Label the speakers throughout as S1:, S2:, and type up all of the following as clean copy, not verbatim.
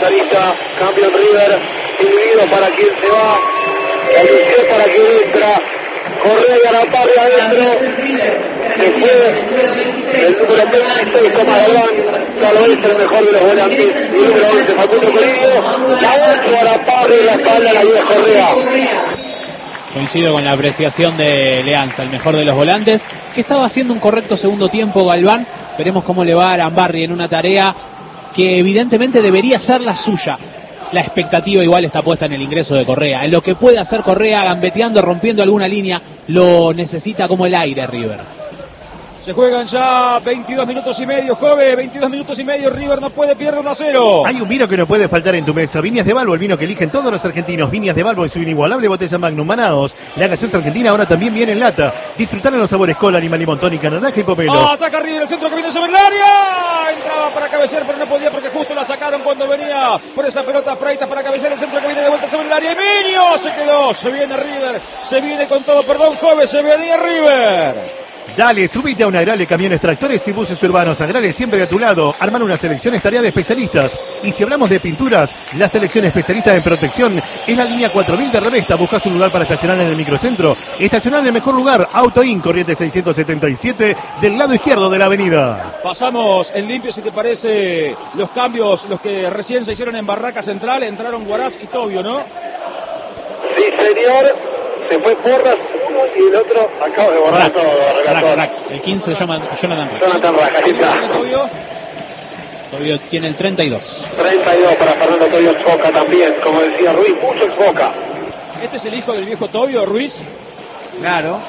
S1: comentarista, campeón River, dividido para quien se va, la ilusión para quien entra, Correa y Arapari adentro, se fue el número 26 Tomás Galván, ya lo es el mejor de los volantes, y el número 11 Facundo Corillo, la 8 Arapari, la espalda la 10 Correa.
S2: Coincido con la apreciación de Leanza, el mejor de los volantes, que estaba haciendo un correcto segundo tiempo Galván. Veremos cómo le va a Arambarri en una tarea que evidentemente debería ser la suya. La expectativa igual está puesta en el ingreso de Correa, en lo que puede hacer Correa gambeteando, rompiendo alguna línea, lo necesita como el aire River.
S3: Se juegan ya 22 minutos y medio, Jove, 22 minutos y medio, River no puede, pierde 1-0.
S4: Hay un vino que no puede faltar en tu mesa. Viñas de Balbo, el vino que eligen todos los argentinos. Viñas de Balbo en su inigualable botella Magnum. Manaos, la gaseosa argentina ahora también viene en lata. Disfrutar en los sabores cola, lima, limón, tónica, naranja y pomelo.
S3: Ataca River, el centro que viene sobre el área. Entraba para cabecear, pero no podía porque justo la sacaron cuando venía por esa pelota Freitas para cabecear. El centro que viene de vuelta sobre el área. Y Miño se quedó, se viene River, se viene con todo, perdón, Jove, se venía River.
S4: Dale, subite a una Agrale, camiones, tractores y buses urbanos. Agrale siempre a tu lado. Armar una selección es tarea de especialistas. Y si hablamos de pinturas, la selección especialista en protección es la línea 4000 de Revesta. Buscas un lugar para estacionar en el microcentro. Estacionar en el mejor lugar, Auto In, corriente 677, del lado izquierdo de la avenida.
S3: Pasamos en limpio, si te parece, los cambios, los que recién se hicieron en Barraca Central. Entraron Guaraz y Tobio, ¿no?
S1: Sí, señor. Se fue Porras uno y el otro acaba de borrar todo.
S2: Rack. El 15 Jonathan Rack.
S1: Jonathan Rack, ahí está.
S2: Tobio tiene el 32.
S1: 32 para Fernando Tobio Foca también, como decía Ruiz, mucho Foca.
S3: Este es el hijo del viejo Tobio, Ruiz.
S2: Claro.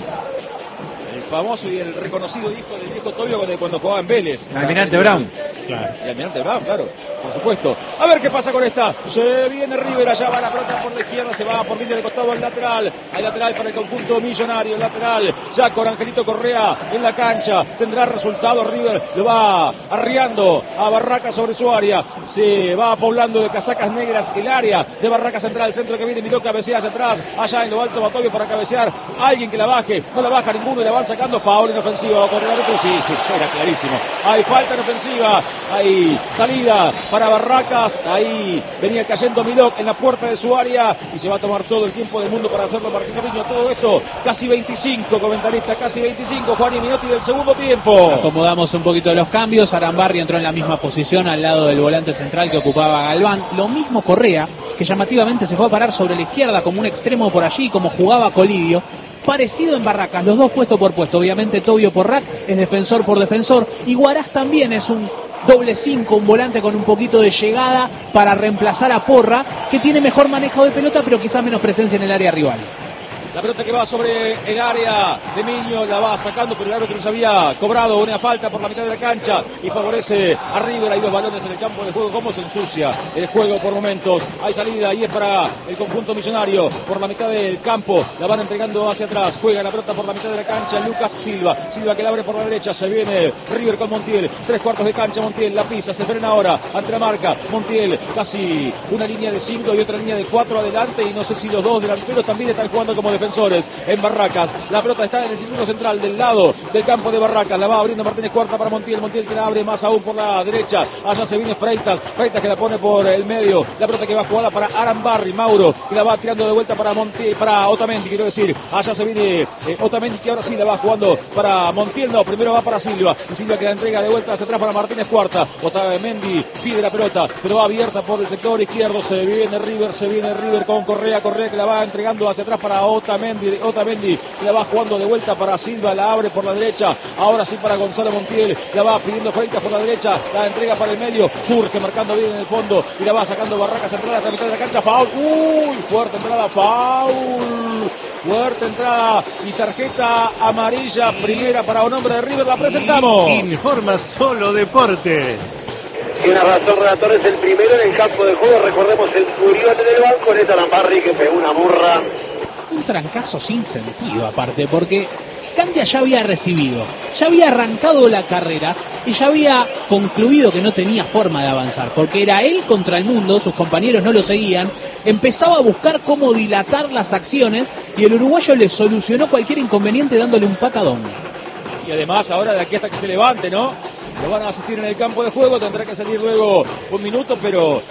S3: El famoso y el reconocido hijo del viejo Tobio cuando jugaba en Vélez.
S2: Almirante Brown. Claro.
S3: Y Almirante Brown, claro, por supuesto. A ver qué pasa con esta. Se viene River, allá va la pelota por la izquierda, se va por línea de costado al lateral. Hay lateral para el conjunto millonario, lateral. Ya con Angelito Correa en la cancha. Tendrá resultado River, lo va arriando a Barraca sobre su área. Se va poblando de casacas negras el área de Barraca Central. El centro que viene, miró cabecea hacia atrás. Allá en lo alto va Tobio para cabecear. Alguien que la baje, no la baja ninguno y la van sacando. Foul en ofensiva. Con el árbitro, sí, era clarísimo. Hay falta en ofensiva. Hay salida para Barracas. Ahí venía cayendo Milok en la puerta de su área y se va a tomar todo el tiempo del mundo para hacerlo Marcelo Miño. Todo esto, casi 25, comentarista, casi 25, Juan y Minotti del segundo tiempo.
S2: Acomodamos un poquito de los cambios. Arambarri entró en la misma posición al lado del volante central que ocupaba Galván. Lo mismo Correa, que llamativamente se fue a parar sobre la izquierda como un extremo por allí, como jugaba Colidio. Parecido en Barracas, los dos puesto por puesto. Obviamente Tobio por Rack es defensor por defensor. Y Guaraz también es un doble 5, un volante con un poquito de llegada para reemplazar a Porra, que tiene mejor manejo de pelota, pero quizás menos presencia en el área rival.
S3: La pelota que va sobre el área de Miño, la va sacando, pero el árbitro ya había cobrado una falta por la mitad de la cancha y favorece a River. Hay dos balones en el campo de juego. ¿Cómo se ensucia el juego por momentos? Hay salida y es para el conjunto millonario por la mitad del campo. La van entregando hacia atrás. Juega la pelota por la mitad de la cancha Lucas Silva. Silva que la abre por la derecha. Se viene River con Montiel. 3/4 de cancha. Montiel la pisa. Se frena ahora ante la marca. Montiel casi una línea de 5 y otra línea de 4 adelante. Y no sé si los dos delanteros también están jugando como defensores en Barracas. La pelota está en el círculo central del lado del campo de Barracas. La va abriendo Martínez Cuarta para Montiel. Montiel que la abre más aún por la derecha. Allá se viene Freitas que la pone por el medio. La pelota que va jugada para Arambarri. Mauro que la va tirando de vuelta para Montiel, para Otamendi, quiero decir. Allá se viene Otamendi, que ahora sí la va jugando para Montiel. No, primero va para Silva. Y Silva que la entrega de vuelta hacia atrás para Martínez Cuarta. Otamendi pide la pelota, pero va abierta por el sector izquierdo. Se viene River con Correa que la va entregando hacia atrás para Otamendi que la va jugando de vuelta para Silva, la abre por la derecha, ahora sí para Gonzalo Montiel, la va pidiendo Freitas por la derecha, la entrega para el medio, surge marcando bien en el fondo y la va sacando Barracas entrada hasta la mitad de la cancha. Foul, fuerte entrada, foul, fuerte entrada y tarjeta amarilla primera para un hombre de River. La presentamos.
S4: Informa Solo Deportes.
S1: Tiene razón, relator, es el primero en el campo de juego. Recordemos el Furión en el banco, en esta Arambarri que pegó una burra.
S2: Un trancazo sin sentido aparte, porque Candia ya había recibido, ya había arrancado la carrera y ya había concluido que no tenía forma de avanzar, porque era él contra el mundo, sus compañeros no lo seguían, empezaba a buscar cómo dilatar las acciones y el uruguayo le solucionó cualquier inconveniente dándole un patadón.
S3: Y además ahora de aquí hasta que se levante, ¿no? Lo van a asistir en el campo de juego, tendrá que salir luego un minuto, pero